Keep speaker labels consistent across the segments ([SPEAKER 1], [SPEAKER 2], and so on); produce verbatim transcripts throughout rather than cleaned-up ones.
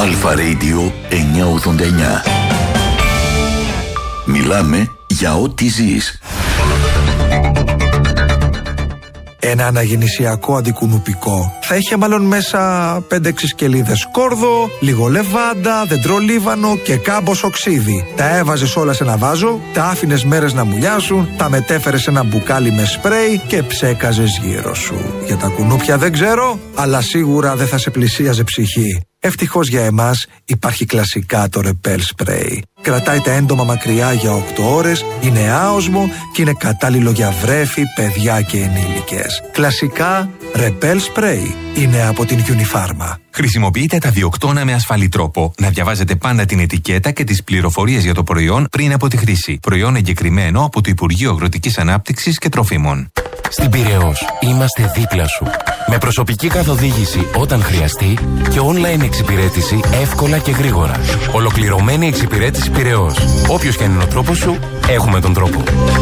[SPEAKER 1] Αλφα Radio εννιακόσια ογδόντα εννιά. Μιλάμε για ό,τι ζεις.
[SPEAKER 2] Ένα αναγεννησιακό αντικουνουπικό θα είχε μάλλον μέσα πέντε έξι σκελίδες κόρδο, λίγο λεβάντα, δεντρολίβανο και κάμποσο ξύδι. Τα έβαζες όλα σε ένα βάζο, τα άφηνες μέρες να μουλιάσουν, τα μετέφερες σε ένα μπουκάλι με σπρέι και ψέκαζες γύρω σου. Για τα κουνούπια δεν ξέρω, αλλά σίγουρα δεν θα σε πλησίαζε ψυχή. Ευτυχώς για εμάς υπάρχει κλασικά το Repel Spray. Κρατάει τα έντομα μακριά για οκτώ ώρες, είναι άοσμο και είναι κατάλληλο για βρέφη, παιδιά και ενήλικες. Κλασικά Repel Spray είναι από την Unifarma.
[SPEAKER 3] Χρησιμοποιείτε τα διοκτώνα με ασφαλή τρόπο. Να διαβάζετε πάντα την ετικέτα και τις πληροφορίες για το προϊόν πριν από τη χρήση. Προϊόν εγκεκριμένο από το Υπουργείο Αγροτικής Ανάπτυξης και Τροφίμων.
[SPEAKER 4] Στην Πειραιώς είμαστε δίπλα σου. Με προσωπική καθοδήγηση όταν χρειαστεί και online εξυπηρέτηση εύκολα και γρήγορα. Ολοκληρωμένη εξυπηρέτηση Πειραιώς. Όποιος και αν είναι ο τρόπος σου, έχουμε τον τρόπο.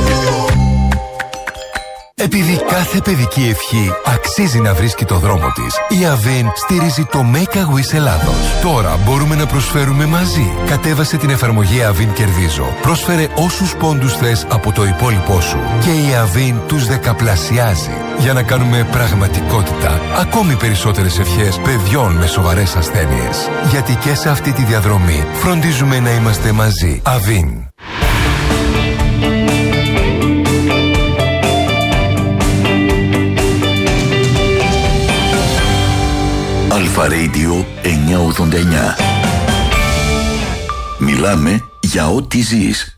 [SPEAKER 5] Επειδή κάθε παιδική ευχή αξίζει να βρίσκει το δρόμο της, η Avin στηρίζει το Make a Wish Ελλάδος. Τώρα μπορούμε να προσφέρουμε μαζί. Κατέβασε την εφαρμογή Avin Κερδίζω. Πρόσφερε όσους πόντους θες από το υπόλοιπό σου και η Avin τους δεκαπλασιάζει για να κάνουμε πραγματικότητα ακόμη περισσότερες ευχές παιδιών με σοβαρές ασθένειες. Γιατί και σε αυτή τη διαδρομή φροντίζουμε να είμαστε μαζί. Avin.
[SPEAKER 1] Αλφα Radio εννιακόσια ογδόντα εννιά. Μιλάμε για ό,τι ζεις.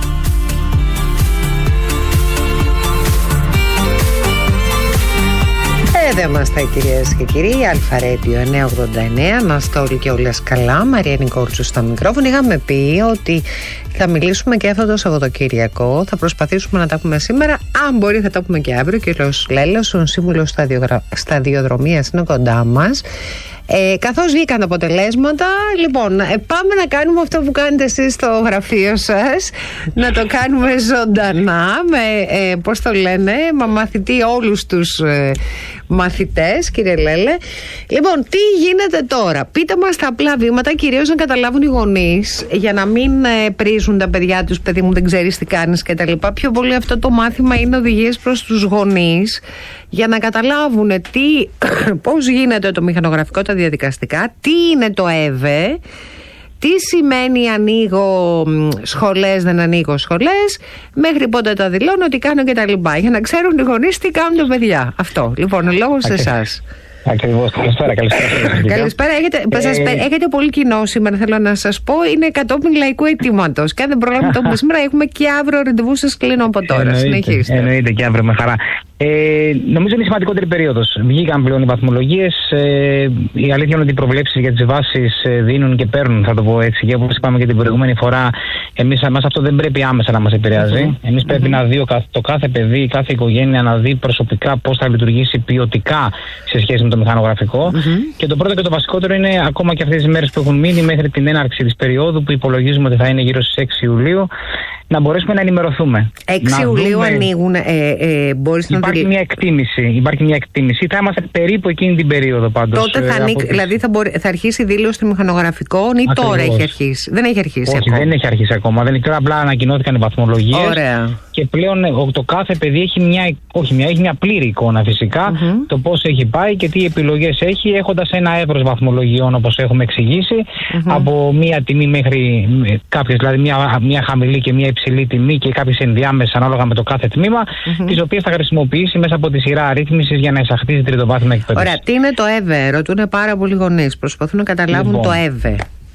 [SPEAKER 6] Εδώ είμαστε, κυρίες και κύριοι. Αλφα Radio εννιακόσια ογδόντα εννιά. Να είστε όλοι και όλες καλά. Μαρία Νικόλτσου στο μικρόφωνο. Είχαμε πει ότι θα μιλήσουμε και αυτό το Σαββατοκύριακο. Θα προσπαθήσουμε να τα πούμε σήμερα. Αν μπορεί, θα τα πούμε και αύριο. Ο κύριος Λέλος, ο σύμβουλος σταδιοδρομίας, είναι κοντά μας. Ε, καθώς βγήκαν τα αποτελέσματα, λοιπόν, ε, πάμε να κάνουμε αυτό που κάνετε εσείς στο γραφείο σας, να το κάνουμε ζωντανά με, ε, πώς το λένε, μα μαθητή όλους τους ε, μαθητές, κύριε Λέλε. Λοιπόν, τι γίνεται τώρα? Πείτε μας τα απλά βήματα, κυρίως να καταλάβουν οι γονείς, για να μην ε, πρίζουν τα παιδιά τους, παιδί μου δεν ξέρεις τι κάνεις κτλ. Πιο πολύ αυτό το μάθημα είναι οδηγίες προς τους γονείς, για να καταλάβουν τι, πώς γίνεται το μηχανογραφικό, τα διαδικαστικά, τι είναι το ΕΒΕ, τι σημαίνει ανοίγω σχολές, δεν ανοίγω σχολές, μέχρι πότε τα δηλώνω, τι κάνω κτλ. Για να ξέρουν οι γονείς τι κάνουν τα παιδιά. Αυτό. Λοιπόν, ο λόγος σε εσάς.
[SPEAKER 7] Ακριβώς. Καλησπέρα, καλησπέρα.
[SPEAKER 6] Καλησπέρα. Έχετε, ε... σας, έχετε πολύ κοινό σήμερα, θέλω να σας πω. Είναι κατόπιν λαϊκού αιτήματος. Και αν δεν προλάβουμε το πούμε σήμερα, έχουμε και αύριο ραντεβού. Σας κλείνω από τώρα. Συνεχίστε.
[SPEAKER 7] Εννοείται και αύριο, με χαρά. Ε, νομίζω είναι η σημαντικότερη περίοδος. Βγήκαν πλέον οι βαθμολογίες. Ε, η αλήθεια είναι ότι οι προβλέψεις για τις βάσεις δίνουν και παίρνουν, θα το πω έτσι. Και όπως είπαμε και την προηγούμενη φορά, εμείς μας αυτό δεν πρέπει άμεσα να μας επηρεάζει. Mm-hmm. Εμείς πρέπει mm-hmm. να δει το κάθε παιδί, κάθε οικογένεια να δει προσωπικά πώς θα λειτουργήσει ποιοτικά σε σχέση με το μηχανογραφικό. Mm-hmm. Και το πρώτο και το βασικότερο είναι ακόμα και αυτές τις μέρες που έχουν μείνει μέχρι την έναρξη της περίοδου, που υπολογίζουμε ότι θα είναι γύρω στις έξι Ιουλίου, να μπορέσουμε να ενημερωθούμε.
[SPEAKER 6] έξι Ιουλίου δούμε... ανοίγουν, ε, ε, μπορείς να
[SPEAKER 7] υπάρχει, μια εκτίμηση, υπάρχει μια εκτίμηση. Θα είμαστε περίπου εκείνη την περίοδο πάντως.
[SPEAKER 6] Τότε θα, ανοίξει, από... δηλαδή θα, μπορεί, θα αρχίσει η δήλωση των μηχανογραφικών ή Ακριβώς. Τώρα έχει αρχίσει? Δεν έχει αρχίσει
[SPEAKER 7] Όχι,
[SPEAKER 6] ακόμα.
[SPEAKER 7] δεν έχει αρχίσει ακόμα. Δεν, τώρα απλά ανακοινώθηκαν οι βαθμολογίες.
[SPEAKER 6] Ωραία.
[SPEAKER 7] Και πλέον το κάθε παιδί έχει μια, όχι μια, έχει μια πλήρη εικόνα φυσικά, mm-hmm. το πώς έχει πάει και τι επιλογές έχει, έχοντας ένα εύρος βαθμολογιών όπως έχουμε εξηγήσει, mm-hmm. από μια τιμή μέχρι κάποιες, δηλαδή μια, μια χαμηλή και μια υψηλή τιμή και κάποιες ενδιάμεσες ανάλογα με το κάθε τμήμα, mm-hmm. τις οποίες θα χρησιμοποιήσει μέσα από τη σειρά αρρύθμισης για να εισαχθεί στην τριτοβάθμια εκπαίδευση.
[SPEAKER 6] Ωραία, τι είναι το ΕΒΕ? Ρωτούν πάρα πολλοί γονείς, προσπαθούν να καταλάβουν λοιπόν, το ΕΒΕ.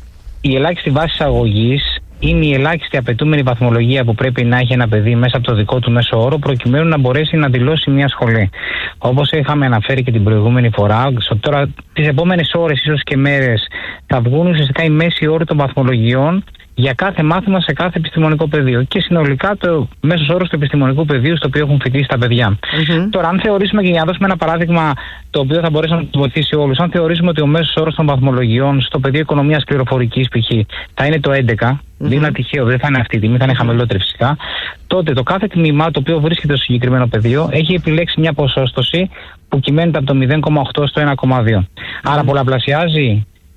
[SPEAKER 7] Η ελάχιστη βάση εισαγωγής είναι η ελάχιστη απαιτούμενη βαθμολογία που πρέπει να έχει ένα παιδί μέσα από το δικό του μέσο όρο, προκειμένου να μπορέσει να δηλώσει μια σχολή. Όπως είχαμε αναφέρει και την προηγούμενη φορά, τώρα τις επόμενες ώρες, ίσως και μέρες, θα βγουν ουσιαστικά οι μέσοι όροι των βαθμολογιών για κάθε μάθημα σε κάθε επιστημονικό πεδίο και συνολικά το μέσος όρος του επιστημονικού πεδίου στο οποίο έχουν φοιτήσει τα παιδιά. Mm-hmm. Τώρα, αν θεωρήσουμε, και για να δώσουμε ένα παράδειγμα το οποίο θα μπορέσει να του βοηθήσει όλους, αν θεωρήσουμε ότι ο μέσος όρος των βαθμολογιών στο πεδίο οικονομίας πληροφορικής π.χ. θα είναι το έντεκα, mm-hmm. δεν είναι τυχαίο, δεν θα είναι αυτή η τιμή, θα είναι χαμηλότερη φυσικά, τότε το κάθε τμήμα το οποίο βρίσκεται στο συγκεκριμένο πεδίο έχει επιλέξει μια ποσόστοση που κυμαίνεται από το μηδέν κόμμα οκτώ στο ένα κόμμα δύο. Mm-hmm. Άρα πολλαπλασιάζει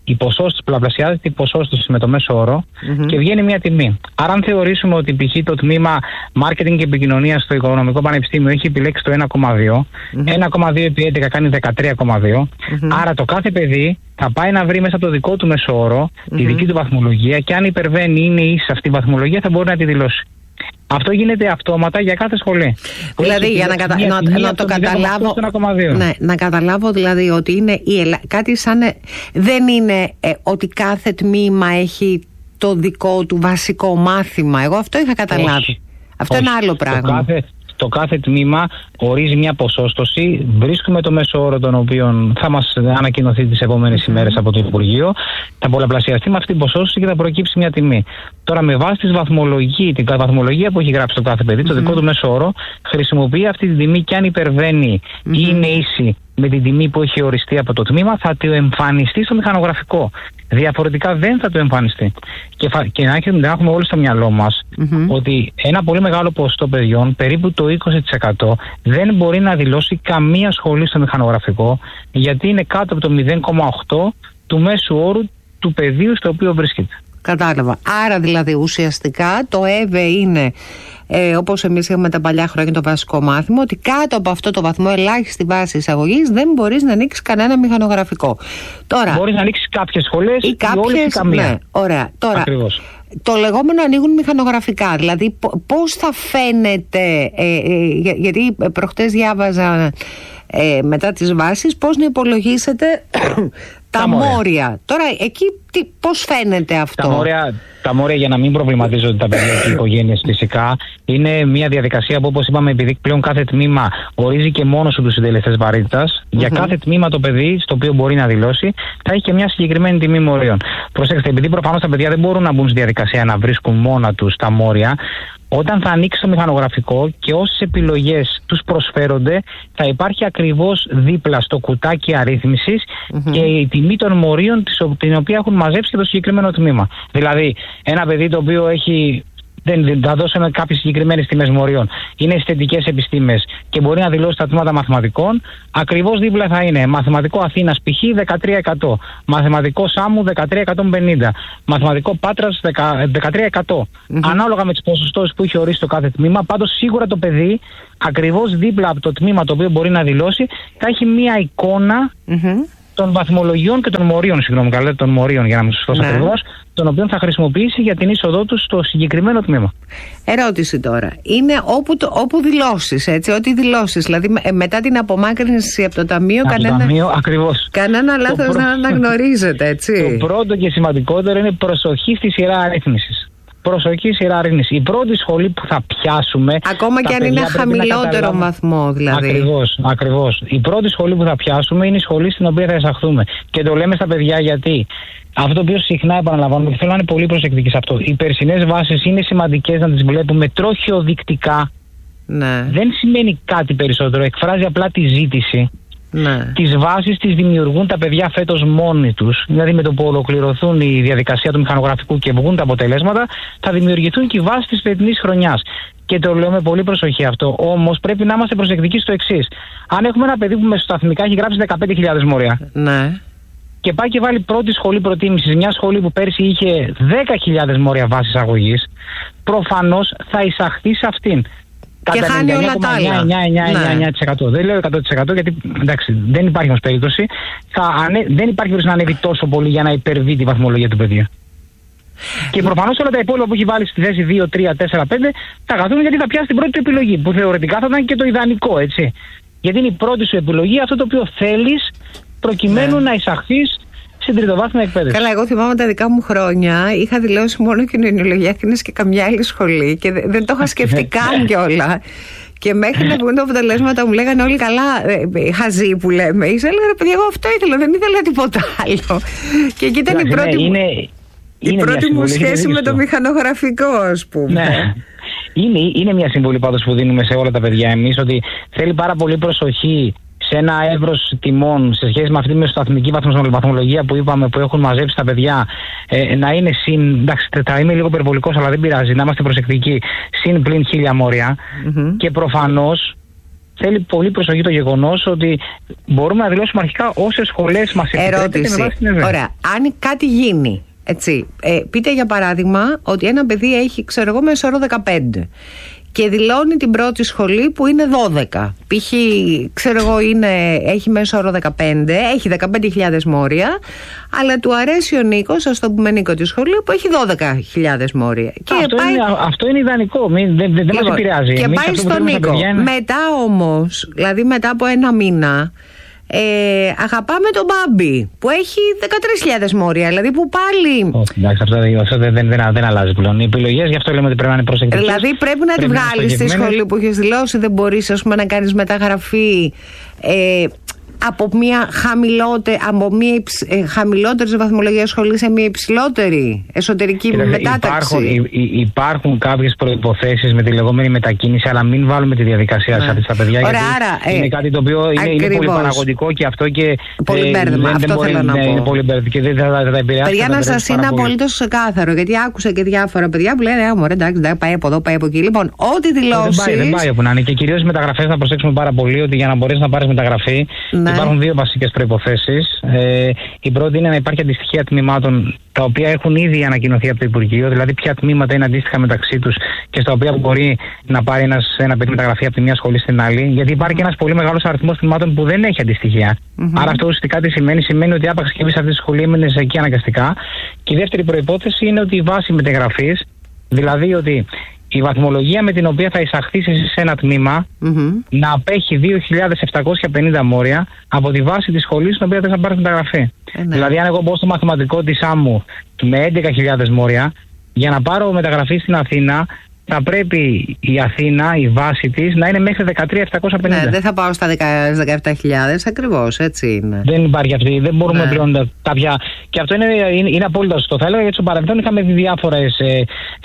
[SPEAKER 7] η ποσόστοση, πολλαπλασιάζεται η ποσόστοση με το μέσο όρο mm-hmm. και βγαίνει μια τιμή. Άρα, αν θεωρήσουμε ότι π.χ. το τμήμα Marketing και Επικοινωνία στο Οικονομικό Πανεπιστήμιο έχει επιλέξει το ένα κόμμα δύο, mm-hmm. ένα κόμμα δύο επί έντεκα κάνει δεκατρία κόμμα δύο, mm-hmm. άρα το κάθε παιδί θα πάει να βρει μέσα από το δικό του μέσο όρο mm-hmm. τη δική του βαθμολογία και αν υπερβαίνει ή είναι ίση αυτή η βαθμολογία θα μπορεί να τη δηλώσει. Αυτό γίνεται αυτόματα για κάθε σχολή.
[SPEAKER 6] Δηλαδή, για να, κατα... να, να το καταλάβω. Ναι, να καταλάβω δηλαδή ότι είναι η Ελλά... κάτι σαν. Δεν είναι ε, ότι κάθε τμήμα έχει το δικό του βασικό μάθημα. Εγώ αυτό είχα καταλάβει.
[SPEAKER 7] Όχι.
[SPEAKER 6] Αυτό Όχι. είναι άλλο πράγμα.
[SPEAKER 7] Το κάθε, το κάθε τμήμα ορίζει μια ποσόστοση. Βρίσκουμε το μέσο όρο τον οποίο θα μας ανακοινωθεί τις επόμενες mm-hmm. ημέρες από το Υπουργείο. Θα πολλαπλασιαστεί με αυτή την ποσόστοση και θα προκύψει μια τιμή. Τώρα, με βάση τη βαθμολογία, την βαθμολογία που έχει γράψει το κάθε παιδί, mm-hmm. το δικό του μέσο όρο, χρησιμοποιεί αυτή την τιμή και αν υπερβαίνει mm-hmm. ή είναι ίση με την τιμή που έχει οριστεί από το τμήμα, θα το εμφανιστεί στο μηχανογραφικό. Διαφορετικά δεν θα το εμφανιστεί. Και, φα... και να, να έχουμε όλοι στο μυαλό μας mm-hmm. ότι ένα πολύ μεγάλο ποσοστό παιδιών, περίπου το είκοσι τοις εκατό, δεν μπορεί να δηλώσει καμία σχολή στο μηχανογραφικό, γιατί είναι κάτω από το μηδέν κόμμα οκτώ του μέσου όρου του πεδίου στο οποίο βρίσκεται.
[SPEAKER 6] Κατάλαβα. Άρα δηλαδή ουσιαστικά το ΕΒΕ είναι, ε, όπως εμείς είχαμε τα παλιά χρόνια το βασικό μάθημα, ότι κάτω από αυτό το βαθμό ελάχιστη βάση εισαγωγής δεν μπορείς να ανοίξεις κανένα μηχανογραφικό. Τώρα,
[SPEAKER 7] μπορείς να ανοίξεις κάποιες σχολές
[SPEAKER 6] ή κάποιες,
[SPEAKER 7] όλες ή καμία.
[SPEAKER 6] Ναι, ωραία. Τώρα,
[SPEAKER 7] ακριβώς.
[SPEAKER 6] Το λεγόμενο ανοίγουν μηχανογραφικά, δηλαδή πώς θα φαίνεται, ε, ε, για, γιατί προχτές διάβαζα ε, μετά τις βάσεις πώς να υπολογίσετε τα, τα μόρια. Τώρα εκεί τι, πώς φαίνεται αυτό?
[SPEAKER 7] Τα μόρια, τα μόρια, για να μην προβληματίζονται τα παιδιά και οι οικογένειες, φυσικά είναι μια διαδικασία που, όπως είπαμε, επειδή πλέον κάθε τμήμα ορίζει και μόνο του τους συντελεστές βαρύτητας, mm-hmm. για κάθε τμήμα το παιδί στο οποίο μπορεί να δηλώσει θα έχει και μια συγκεκριμένη τιμή μορίων. Προσέξτε, επειδή προφανώς τα παιδιά δεν μπορούν να μπουν στη διαδικασία να βρίσκουν μόνα τους τα μόρια, όταν θα ανοίξει το μηχανογραφικό και όσες επιλογές τους προσφέρονται, θα υπάρχει ακριβώς δίπλα στο κουτάκι αρρύθμισης mm-hmm. και η τιμή των μορίων την οποία έχουν μαζέψει και το συγκεκριμένο τμήμα. Δηλαδή, ένα παιδί το οποίο έχει. Δεν θα δώσουμε κάποιες συγκεκριμένες τιμές μορίων. Είναι αισθητικές επιστήμες και μπορεί να δηλώσει τα τμήματα μαθηματικών. Ακριβώς δίπλα θα είναι μαθηματικό Αθήνας π.χ. δεκατρία τοις εκατό, μαθηματικό Σάμου δεκατρία χιλιάδες εκατόν πενήντα, μαθηματικό Πάτρας δεκατρία τοις εκατό. Mm-hmm. Ανάλογα με τις ποσοστώσεις που έχει ορίσει το κάθε τμήμα, πάντως σίγουρα το παιδί ακριβώς δίπλα από το τμήμα το οποίο μπορεί να δηλώσει θα έχει μία εικόνα. Mm-hmm. των βαθμολογιών και των μορίων, συγγνώμη, καλά, των μορίων για να μην σωστός ναι. ακριβώς, των οποίων θα χρησιμοποιήσει για την είσοδό του στο συγκεκριμένο τμήμα.
[SPEAKER 6] Ερώτηση τώρα. Είναι όπου, το, όπου δηλώσεις, έτσι, ό,τι δηλώσεις. Δηλαδή μετά την απομάκρυνση από το ταμείο,
[SPEAKER 7] από
[SPEAKER 6] κανένα,
[SPEAKER 7] το ταμείο ακριβώς.
[SPEAKER 6] κανένα λάθος προ... να αναγνωρίζεται, έτσι.
[SPEAKER 7] Το πρώτο και σημαντικότερο είναι προσοχή στη σειρά αρρύθμισης. Προσοχή σειρά αρρύθμιση. Η πρώτη σχολή που θα πιάσουμε.
[SPEAKER 6] Ακόμα και αν είναι χαμηλότερο βαθμό, δηλαδή.
[SPEAKER 7] Ακριβώς, ακριβώς. Η πρώτη σχολή που θα πιάσουμε είναι η σχολή στην οποία θα εισαχθούμε. Και το λέμε στα παιδιά γιατί. Αυτό το οποίο συχνά επαναλαμβάνουμε και θέλω να είναι πολύ προσεκτικοί σε αυτό. Οι περσινές βάσεις είναι σημαντικές να τις βλέπουμε τροχιοδεικτικά.
[SPEAKER 6] Ναι. Δεν
[SPEAKER 7] σημαίνει κάτι περισσότερο. Εκφράζει απλά τη ζήτηση.
[SPEAKER 6] Ναι.
[SPEAKER 7] Τις βάσεις τις δημιουργούν τα παιδιά φέτος μόνοι τους. Δηλαδή, με το που ολοκληρωθούν η διαδικασία του μηχανογραφικού και βγουν τα αποτελέσματα, θα δημιουργηθούν και οι βάσεις της φετινής χρονιάς. Και το λέω με πολύ προσοχή αυτό. Όμως πρέπει να είμαστε προσεκτικοί στο εξής. Αν έχουμε ένα παιδί που μεσοσταθμικά έχει γράψει δεκαπέντε χιλιάδες μόρια.
[SPEAKER 6] Ναι.
[SPEAKER 7] Και πάει και βάλει πρώτη σχολή προτίμησης, μια σχολή που πέρσι είχε δέκα χιλιάδες μόρια βάσης αγωγής, προφανώς θα εισαχθεί σε αυτήν.
[SPEAKER 6] Και χάνει όλα τα άλλα.
[SPEAKER 7] εννιά εννιά εννιά τοις εκατό. Δεν λέω εκατό τοις εκατό γιατί εντάξει, δεν υπάρχει όμως περίπτωση. Θα ανε... Δεν υπάρχει περίπτωση να ανέβει τόσο πολύ για να υπερβεί τη βαθμολογία του παιδιού. Και προφανώς όλα τα υπόλοιπα που έχει βάλει στη θέση δύο, τρία, τέσσερα, πέντε θα καθούν γιατί θα πιάσει την πρώτη του επιλογή. Που θεωρητικά θα ήταν και το ιδανικό, έτσι. Γιατί είναι η πρώτη σου επιλογή, αυτό το οποίο θέλεις προκειμένου ναι. να εισαχθείς στην τριτοβάθμια εκπαίδευση.
[SPEAKER 6] Καλά, εγώ θυμάμαι τα δικά μου χρόνια. Είχα δηλώσει μόνο κοινωνιολογία Αθήνας και καμιά άλλη σχολή και δεν το είχα σκεφτεί καν κιόλα. Και μέχρι να βγουν τα αποτελέσματα μου λέγανε όλοι καλά, ε, χαζοί που λέμε. Ίσα έλεγα, παιδιά, εγώ αυτό ήθελα, δεν ήθελα τίποτα άλλο. Και εκεί ήταν η πρώτη,
[SPEAKER 7] είναι,
[SPEAKER 6] μου,
[SPEAKER 7] είναι
[SPEAKER 6] η πρώτη μου σχέση με το μηχανογραφικό, ας πούμε.
[SPEAKER 7] Ναι. Είναι, είναι μια συμβουλή πάντως που δίνουμε σε όλα τα παιδιά εμείς, ότι θέλει πάρα πολύ προσοχή σε ένα εύρος τιμών σε σχέση με αυτή τη μεσοσταθμική βαθμολογία που είπαμε που έχουν μαζέψει τα παιδιά, ε, να είναι συν, εντάξει, θα είμαι λίγο υπερβολικός αλλά δεν πειράζει, να είμαστε προσεκτικοί, συν πλην χίλια μόρια mm-hmm. και προφανώς θέλει πολύ προσοχή το γεγονός ότι μπορούμε να δηλώσουμε αρχικά όσες σχολές μας επιτρέπεται με βάση την ΕΒΕ.
[SPEAKER 6] Ωραία. Αν κάτι γίνει, έτσι, ε, πείτε για παράδειγμα ότι ένα παιδί έχει, ξέρω εγώ, μέσο όρο δεκαπέντε και δηλώνει την πρώτη σχολή που είναι δώδεκα. Π.χ. ξέρω εγώ είναι, έχει μέσο όρο δεκαπέντε, έχει δεκαπέντε χιλιάδες μόρια, αλλά του αρέσει ο Νίκος, ας το πούμε Νίκο, τη σχολή που έχει δώδεκα χιλιάδες μόρια. Και
[SPEAKER 7] αυτό,
[SPEAKER 6] πάει...
[SPEAKER 7] είναι, αυτό είναι ιδανικό, μην, δεν, δεν
[SPEAKER 6] λοιπόν,
[SPEAKER 7] μας επηρεάζει.
[SPEAKER 6] Και
[SPEAKER 7] Εμείς
[SPEAKER 6] πάει στον Νίκο. Είναι... Μετά όμως, δηλαδή μετά από ένα μήνα, Ε, αγαπάμε τον Μπάμπη που έχει δεκατρείς χιλιάδες μόρια, δηλαδή που πάλι.
[SPEAKER 7] Όχι, εντάξει, αυτό, αυτό δεν, δεν, δεν, δεν αλλάζει πλέον. Οι επιλογές, γι' αυτό λέμε ότι πρέπει να είναι προσεκτικές.
[SPEAKER 6] Δηλαδή πρέπει να πρέπει τη βγάλεις στη σχολή που έχεις δηλώσει, δεν μπορείς, ας πούμε, να κάνεις μεταγραφή. Ε, από μια χαμηλότερη, από μια υψ, ε, χαμηλότερη βαθμολογία σχολή σε μια υψηλότερη εσωτερική Κοίτα, μετάταξη.
[SPEAKER 7] Υπάρχουν, υ, υπάρχουν κάποιες προϋποθέσεις με τη λεγόμενη μετακίνηση, αλλά μην βάλουμε τη διαδικασία σε αυτή τα παιδιά.
[SPEAKER 6] Ωραία,
[SPEAKER 7] γιατί
[SPEAKER 6] άρα,
[SPEAKER 7] είναι
[SPEAKER 6] ε,
[SPEAKER 7] κάτι το οποίο είναι, είναι πολύ παραγωγικό και αυτό και.
[SPEAKER 6] Πολύ μπέρδεμα. Ε, αυτό
[SPEAKER 7] δεν
[SPEAKER 6] θέλω
[SPEAKER 7] μπορεί,
[SPEAKER 6] να πω.
[SPEAKER 7] Είναι πολύ μπέρδεμα και δεν θα, θα, θα επηρεάσει.
[SPEAKER 6] Παιδιά, να σας είναι απολύτως ξεκάθαρο, γιατί άκουσα και διάφορα παιδιά που λένε: Μωρέ, εντάξει, πάει από εδώ, πάει από εκεί. Λοιπόν, ό,τι δηλώσεις.
[SPEAKER 7] Δεν πάει, δεν πάει όπου να είναι. Και κυρίως οι μεταγραφές να προσέξουμε πάρα πολύ ότι για να μπορέσει να πάρει μεταγραφή υπάρχουν δύο βασικές προϋποθέσεις. Ε, η πρώτη είναι να υπάρχει αντιστοιχεία τμήματων τα οποία έχουν ήδη ανακοινωθεί από το Υπουργείο, δηλαδή ποια τμήματα είναι αντίστοιχα μεταξύ τους και στα οποία μπορεί να πάρει ένας, ένα παιδί μεταγραφή από τη μια σχολή στην άλλη. Γιατί υπάρχει και ένας πολύ μεγάλος αριθμός τμήματων που δεν έχει αντιστοιχεία. Mm-hmm. Άρα αυτό ουσιαστικά τι σημαίνει, σημαίνει ότι άπαξ και μπεις σε αυτή τη σχολή έμενες εκεί αναγκαστικά. Και η δεύτερη προϋπόθεση είναι ότι η βάση μεταγραφής, δηλαδή ότι η βαθμολογία με την οποία θα εισαχθείς εσύ σε ένα τμήμα mm-hmm. να απέχει δύο χιλιάδες επτακόσια πενήντα μόρια από τη βάση της σχολής στην οποία δεν θα πάρει μεταγραφή. Ε, ναι. Δηλαδή, αν εγώ μπω στο μαθηματικό της άμμου με έντεκα χιλιάδες μόρια, για να πάρω μεταγραφή στην Αθήνα, θα πρέπει η Αθήνα, η βάση της, να είναι μέχρι δεκατρείς χιλιάδες επτακόσια πενήντα.
[SPEAKER 6] Ναι, δεν θα πάω στα δεκαεπτά χιλιάδες, ακριβώς, έτσι είναι.
[SPEAKER 7] Δεν υπάρχει αυτή, δεν μπορούμε ναι. πλέον κάποια. Και αυτό είναι, είναι, είναι απόλυτα σωστό. Θα έλεγα γιατί στο παρελθόν είχαμε διάφορες ε,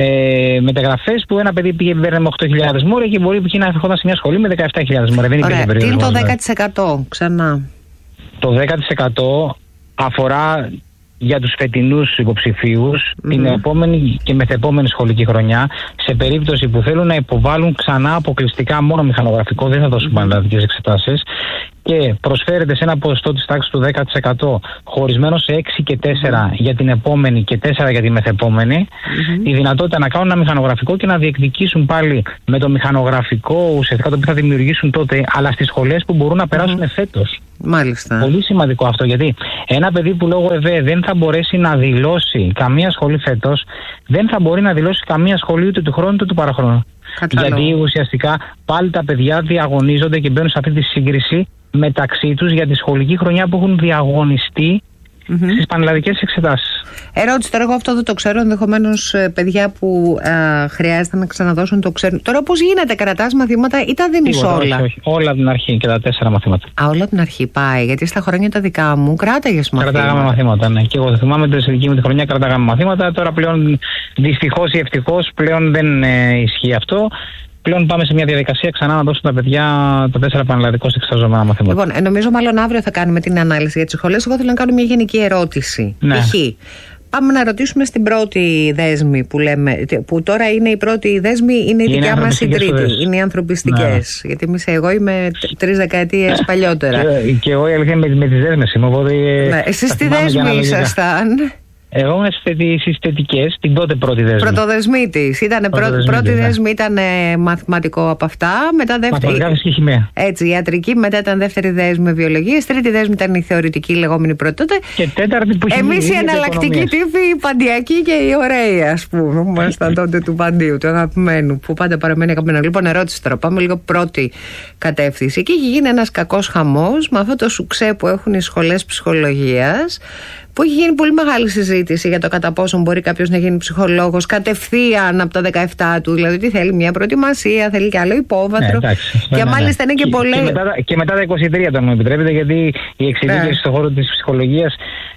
[SPEAKER 7] ε, μεταγραφές που ένα παιδί πήγε με οκτώ χιλιάδες μόρια και μπορεί να ερχόταν σε μια σχολή με δεκαεπτά χιλιάδες μόρια. Δεν υπήρχε περίοδος.
[SPEAKER 6] Τι είναι το δέκα τοις εκατό ξανά?
[SPEAKER 7] Το δέκα τοις εκατό αφορά για τους φετινούς υποψηφίους mm-hmm. την επόμενη και μεθεπόμενη σχολική χρονιά, σε περίπτωση που θέλουν να υποβάλουν ξανά αποκλειστικά μόνο μηχανογραφικό, δεν θα δώσουν mm-hmm. πανελλαδικές εξετάσεις, και προσφέρεται σε ένα ποσοστό της τάξης του δέκα τοις εκατό χωρισμένο σε έξι και τέσσερα mm-hmm. για την επόμενη και τέσσερα για τη μεθεπόμενη, mm-hmm. η δυνατότητα να κάνουν ένα μηχανογραφικό και να διεκδικήσουν πάλι με το μηχανογραφικό ουσιαστικά το οποίο θα δημιουργήσουν τότε, αλλά στις σχολές που μπορούν να περάσουν mm-hmm. φέτος.
[SPEAKER 6] Μάλιστα.
[SPEAKER 7] Πολύ σημαντικό αυτό, γιατί ένα παιδί που λόγω ΕΒΕ δεν θα μπορέσει να δηλώσει καμία σχολή φέτος, δεν θα μπορεί να δηλώσει καμία σχολή ούτε του χρόνου ούτε του παραχρόνου.
[SPEAKER 6] Κατάλαβα.
[SPEAKER 7] Γιατί ουσιαστικά πάλι τα παιδιά διαγωνίζονται και μπαίνουν σε αυτή τη σύγκριση μεταξύ τους για τη σχολική χρονιά που έχουν διαγωνιστεί mm-hmm. στις πανελλαδικές εξετάσεις.
[SPEAKER 6] Ερώτηση τώρα, εγώ αυτό δεν το ξέρω. Ενδεχομένως παιδιά που α, χρειάζεται να ξαναδώσουν το ξέρουν. Τώρα πώς γίνεται, κρατάς μαθήματα ή τα δίνεις
[SPEAKER 7] Τίποτα,
[SPEAKER 6] όλα?
[SPEAKER 7] Όχι, όχι. Όλα από την αρχή και τα τέσσερα μαθήματα.
[SPEAKER 6] Α, όλα από την αρχή πάει. Γιατί στα χρόνια τα δικά μου κράταγες μαθήματα.
[SPEAKER 7] Κρατάγαμε μαθήματα, ναι. Και εγώ θυμάμαι ότι στη δική μου τη χρονιά κρατάγαμε μαθήματα. Τώρα πλέον δυστυχώς ή ευτυχώς πλέον δεν ε, ισχύει αυτό. Πλέον πάμε σε μια διαδικασία ξανά να δώσουν τα παιδιά τα τέσσερα πανελλαδικώς εξεταζόμενα μαθήματα.
[SPEAKER 6] Λοιπόν, νομίζω μάλλον αύριο θα κάνουμε την ανάλυση για τις σχολές. Εγώ θέλω να κάνω μια γενική ερώτηση.
[SPEAKER 7] Ναι.
[SPEAKER 6] Π.χ. πάμε να ρωτήσουμε στην πρώτη δέσμη που λέμε, που τώρα είναι η πρώτη δέσμη, είναι η
[SPEAKER 7] είναι
[SPEAKER 6] δικιά μας η τρίτη.
[SPEAKER 7] Σπουδές.
[SPEAKER 6] Είναι οι ανθρωπιστικές. Ναι. Γιατί εμείς, εγώ είμαι τρεις δεκαετίες παλιότερα.
[SPEAKER 7] Και, και εγώ η αλήθεια με, με τις δέσμες είμαι. Οπότε,
[SPEAKER 6] ναι. Εσείς τι δέσμη ήσασταν?
[SPEAKER 7] Εγώ ήμουν στις θετικές, την τότε πρώτη δέσμη.
[SPEAKER 6] Πρωτοδεσμήτης. Ήτανε πρώτη, πρώτη ναι. δέσμη ήταν μαθηματικό από αυτά. Μετά δεύτερη.
[SPEAKER 7] Μαθηματικά και χημεία.
[SPEAKER 6] Έτσι, ιατρική. Μετά ήταν δεύτερη δέσμη βιολογίας. Τρίτη δέσμη ήταν η θεωρητική λεγόμενη πρώτη τότε.
[SPEAKER 7] Και τέταρτη που
[SPEAKER 6] εμείς οι εναλλακτικοί τύποι, οι παντιακοί και οι ωραίοι, ας πούμε. Που ήμασταν τότε του παντίου, του αγαπημένου. Που πάντα παραμένει αγαπημένο. Λοιπόν, ερώτηση τώρα. Πάμε λίγο πρώτη κατεύθυνση. Εκεί έχει γίνει ένας κακός χαμός με αυτό το σουξέ που έχουν οι σχολές ψυχολογίας. Που έχει γίνει πολύ μεγάλη συζήτηση για το κατά πόσο μπορεί κάποιος να γίνει ψυχολόγος κατευθείαν από τα δεκαεπτά του. Δηλαδή, τι θέλει, μια προετοιμασία, θέλει και άλλο υπόβαθρο.
[SPEAKER 7] Ναι, εντάξει,
[SPEAKER 6] και ναι, μάλιστα ναι. είναι και, και πολλές.
[SPEAKER 7] Και μετά, και μετά τα είκοσι τρία, αν μου επιτρέπετε, γιατί η εξειδίκευση ναι. στον χώρο της ψυχολογίας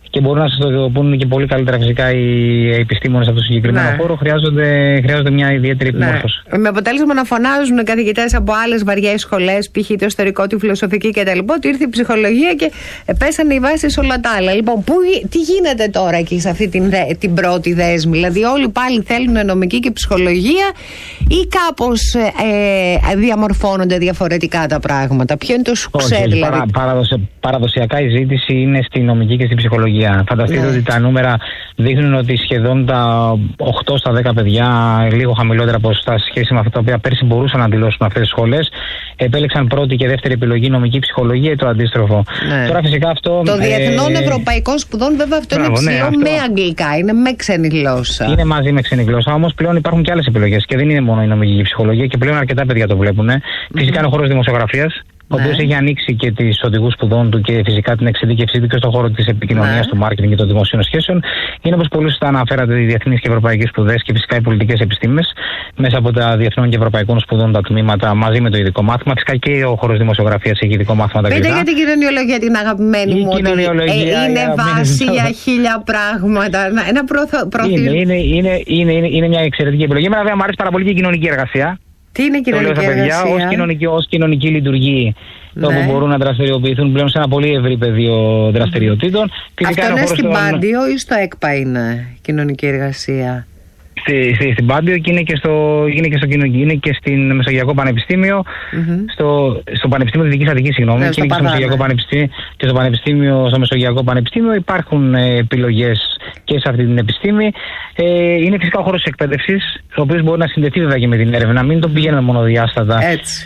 [SPEAKER 7] και μπορούν να σας το πούνε και πολύ καλύτερα φυσικά οι επιστήμονες από το συγκεκριμένο ναι. χώρο, χρειάζονται, χρειάζονται μια ιδιαίτερη επιμόρφωση.
[SPEAKER 6] Ναι. Με αποτέλεσμα να φωνάζουν καθηγητές από άλλες βαριές σχολές, π.χ. το ιστορικό, τη φιλοσοφική κτλ. Ότι ήρθε η ψυχολογία και πέσανε οι βάσεις σε όλα τα άλλα. Λοιπόν, που, τι γίνεται τώρα εκεί σε αυτή την, την πρώτη δέσμη? Δηλαδή, όλοι πάλι θέλουν νομική και ψυχολογία, ή κάπως ε, διαμορφώνονται διαφορετικά τα πράγματα? Ποιο είναι το σουξέ, δηλαδή?
[SPEAKER 7] Παρα, παραδοση, παραδοσιακά η ζήτηση είναι στη νομική και στη ψυχολογία. Φανταστείτε ναι. ότι τα νούμερα δείχνουν ότι σχεδόν τα οκτώ στα δέκα παιδιά, λίγο χαμηλότερα ποσοστά σε σχέση με αυτά τα οποία πέρσι μπορούσαν να αντιλώσουν αυτές τις σχολές, επέλεξαν πρώτη και δεύτερη επιλογή νομική ψυχολογία ή το αντίστροφο. Ναι. Τώρα φυσικά αυτό.
[SPEAKER 6] Το διεθνών ε, ευρωπαϊκών σπουδών, βέβαια, αυτό μπράβο, είναι ψηλό ναι, με αγγλικά, είναι με ξένη γλώσσα.
[SPEAKER 7] Είναι μαζί με ξένη γλώσσα, όμως πλέον υπάρχουν και άλλες επιλογές και δεν είναι μόνο η νομική και η ψυχολογία και πλέον αρκετά παιδιά το βλέπουν. Mm-hmm. Φυσικά είναι ο χώρος δημοσιογραφίας, ο οποίος έχει ανοίξει και τις οδηγούς σπουδών του και φυσικά την εξειδίκευσή του και στον χώρο της επικοινωνίας, ναι. του μάρκετινγκ και των δημοσίων σχέσεων. Είναι, όπως πολύ σωστά αναφέρατε, οι διεθνείς και ευρωπαϊκές σπουδές και φυσικά οι πολιτικές επιστήμες μέσα από τα διεθνών και ευρωπαϊκών σπουδών τα τμήματα μαζί με το ειδικό μάθημα. Φυσικά και ο χώρος δημοσιογραφίας έχει ειδικό μάθημα τα αγγλικά.
[SPEAKER 6] Πείτε για την κοινωνιολογία, την αγαπημένη μου.
[SPEAKER 7] Η κοινωνιολογία
[SPEAKER 6] ε, είναι βάση για χίλια πράγματα. Ένα προφίλ.
[SPEAKER 7] Είναι, είναι, είναι, είναι, είναι, είναι μια εξαιρετική επιλογή. Εμένα μου αρέσει πάρα πολύ και η κοινωνική εργασία.
[SPEAKER 6] Τι είναι η κοινωνική εργασία?
[SPEAKER 7] Ως κοινωνική, ως κοινωνική λειτουργή, ναι. όπου μπορούν να δραστηριοποιηθούν πλέον σε ένα πολύ ευρύ πεδίο δραστηριοτήτων.
[SPEAKER 6] Αυτό είναι στην Πάντιο ή στο ΕΚΠΑ είναι κοινωνική εργασία?
[SPEAKER 7] Στη, στη, στην Πάντιο και είναι και στο, είναι και στο είναι και στην Μεσογειακό Πανεπιστήμιο, mm-hmm. στο, στο Πανεπιστήμιο Δυτικής Αττικής, συγγνώμη, ναι, και είναι και στο Μεσογειακό Πανεπιστήμιο, και στο Πανεπιστήμιο, στο Μεσογειακό Πανεπιστήμιο υπάρχουν ε, επιλογές και σε αυτή την επιστήμη. Ε, είναι φυσικά ο χώρος της εκπαίδευσης, ο οποίος μπορεί να συνδεθεί βέβαια και με την έρευνα. Μην τον πηγαίνουμε μονοδιάστατα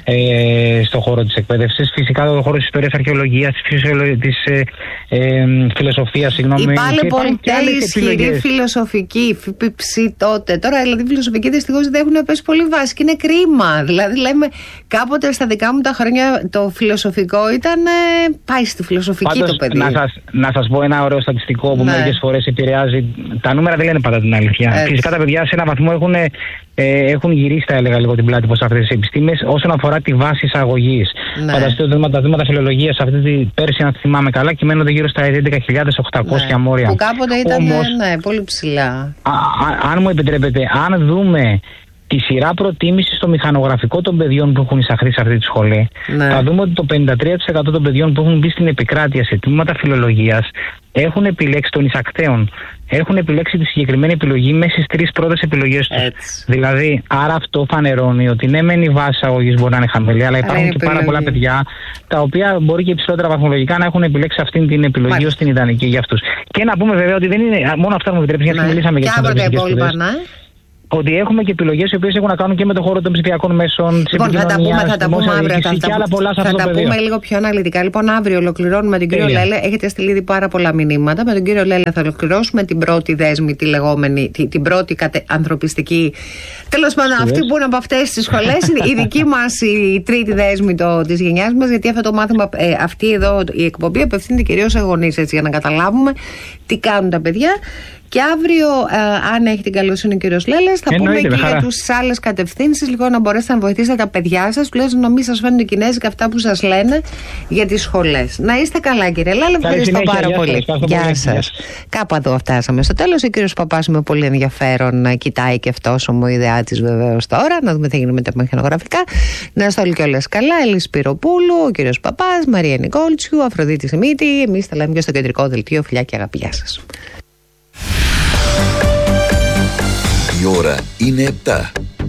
[SPEAKER 7] ε, στον χώρο της εκπαίδευσης. Φυσικά ο χώρος της ιστορίας, αρχαιολογίας, της, της ε, ε, φιλοσοφίας, συγγνώμη.
[SPEAKER 6] Υπάρχει πολύ ισχυρή φιλοσοφική, φιπιψή τότε. Τώρα δηλαδή φιλοσοφική δυστυχώς δεν έχουν πέσει πολύ βάση και είναι κρίμα. Δηλαδή λέμε κάποτε στα δικά μου τα χρόνια το φιλοσοφικό ήταν ε, πάει στη φιλοσοφική. Πάντως, το παιδί.
[SPEAKER 7] Να σας, να σας πω ένα ωραίο στατιστικό που ναι. μερικές φορές επηρεάζει. Τα νούμερα δεν λένε πάντα την αλήθεια. Έτσι. Φυσικά τα παιδιά σε ένα βαθμό έχουν, ε, έχουν γυρίσει, θα έλεγα, λίγο την πλάτη προς αυτές τις επιστήμες όσον αφορά τη βάση εισαγωγής. Ναι. Φανταστείτε ότι τα βήματα φιλολογίας αυτή τη πέρσι, αν θυμάμαι καλά, κυμαίνονται γύρω στα έντεκα χιλιάδες οκτακόσια ναι. μόρια.
[SPEAKER 6] Που κάποτε ήταν όμως, ναι, πολύ ψηλά.
[SPEAKER 7] Α, α, αν μου επιτρέπετε, αν δούμε τη σειρά προτίμηση στο μηχανογραφικό των παιδιών που έχουν εισαχθεί σε αυτή τη σχολή, ναι. θα δούμε ότι το πενήντα τρία τοις εκατό των παιδιών που έχουν μπει στην επικράτεια σε τμήματα φιλολογίας έχουν επιλέξει των εισακτέων. Έχουν επιλέξει τη συγκεκριμένη επιλογή μέσα στις τρεις πρώτες επιλογές τους. Δηλαδή, άρα αυτό φανερώνει ότι ναι, μεν η βάση αγωγής μπορεί να είναι χαμηλή, αλλά υπάρχουν και πάρα πολλά παιδιά τα οποία μπορεί και υψηλότερα βαθμολογικά να έχουν επιλέξει αυτή την επιλογή ως την ιδανική για αυτούς. Και να πούμε βέβαια ότι δεν είναι μόνο αυτά που μου επιτρέψει, γιατί μιλήσαμε για τις ανθρωπιστικές σπουδές. Ότι έχουμε και επιλογές οι οποίες έχουν να κάνουν και με τον χώρο των ψηφιακών μέσων, της
[SPEAKER 6] λοιπόν, επικοινωνίας,
[SPEAKER 7] θα τα πούμε αύριο. Θα, και άλλα πολλά σε
[SPEAKER 6] θα
[SPEAKER 7] αυτό
[SPEAKER 6] τα
[SPEAKER 7] το
[SPEAKER 6] πούμε
[SPEAKER 7] πεδίο.
[SPEAKER 6] λίγο πιο αναλυτικά. Λοιπόν, αύριο ολοκληρώνουμε τον κύριο Τέλεια. Λέλε. Έχετε στείλει ήδη πάρα πολλά μηνύματα. Με τον κύριο Λέλε θα ολοκληρώσουμε την πρώτη δέσμη, τη λεγόμενη, την, την πρώτη κατε, ανθρωπιστική. Τέλος πάντων, αυτή που είναι από αυτές τις σχολές, η δική μας η τρίτη δέσμη της γενιάς μας, γιατί αυτό το μάθημα, ε, αυτή εδώ η εκπομπή απευθύνεται κυρίως σε γονείς, έτσι, για να καταλάβουμε τι κάνουν τα παιδιά. Και αύριο, ε, αν έχει την καλοσύνη ο κύριος Λέλες, θα Εννοείται, πούμε και για τις άλλες κατευθύνσεις, λίγο να μπορέσετε να βοηθήσετε τα παιδιά σας, τουλάχιστον να μην σας φαίνονται κινέζικα αυτά που σας λένε για τις σχολές. Να είστε καλά, κύριε Λέλε, ευχαριστώ πάρα γεια πολύ. Σας, γεια πολύ. σας. Κάπου εδώ φτάσαμε στο τέλος. Ο κύριος Παπάς με πολύ ενδιαφέρον να κοιτάει και αυτός ομοειδεάτης βεβαίως τώρα, να δούμε τι θα γίνει με τα μηχανογραφικά. Να είστε όλοι και όλες καλά. Έλλη Σπυροπούλου, ο κύριος Παπάς, Μαρία Νικόλτσιου, Αφροδίτη Σιμίτη. Εμείς τα λέμε και στο κεντρικό δελτίο. Φιλιά και αγάπη. Γεια σας.
[SPEAKER 1] Η ώρα είναι επτά.